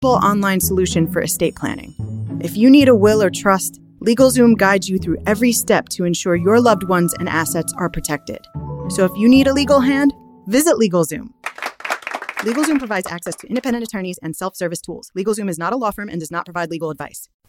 online solution for estate planning. If you need a will or trust, LegalZoom guides you through every step to ensure your loved ones and assets are protected. So if you need a legal hand, visit LegalZoom. LegalZoom provides access to independent attorneys and self-service tools. LegalZoom is not a law firm and does not provide legal advice.